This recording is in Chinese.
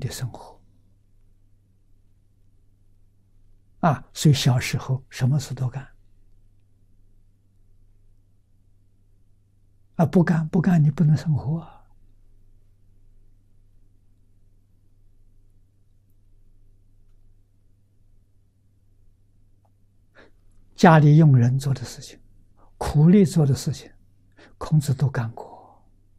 的生活啊。所以小时候什么事都干啊，不干你不能生活啊。家里用人做的事情，苦力做的事情，孔子都干过。